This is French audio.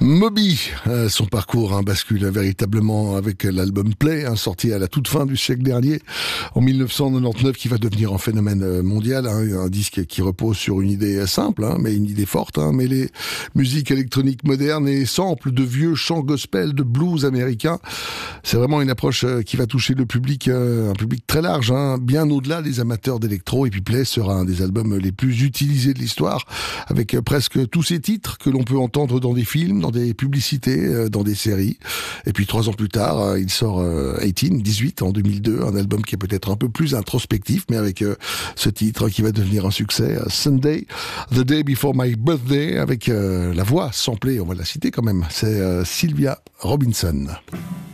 Moby, son parcours bascule véritablement avec l'album Play, sorti à la toute fin du siècle dernier, en 1999, qui va devenir un phénomène mondial, un disque qui repose sur une idée simple, mais une idée forte, mais les musiques électroniques modernes et samples de vieux chants gospel, de blues américains. C'est vraiment une approche qui va toucher le public, un public très large, bien au-delà des amateurs d'électro. Et puis Play sera un des albums les plus utilisés de l'histoire, avec presque tous ces titres que l'on peut entendre dans des films, dans des publicités, dans des séries. Et puis 3 ans plus tard, il sort 18 en 2002, un album qui est peut-être un peu plus introspectif, mais avec ce titre qui va devenir un succès, Sunday, The Day Before My Birthday, avec la voix samplée, on va la citer quand même, c'est Sylvia Robinson.